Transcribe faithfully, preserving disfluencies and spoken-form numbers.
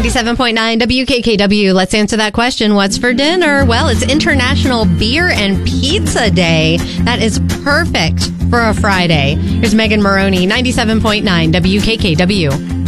ninety-seven point nine W K K W. Let's answer that question. What's for dinner? Well, it's International Beer and Pizza Day. That is perfect for a Friday. Here's Megan Maroney, ninety-seven point nine W K K W.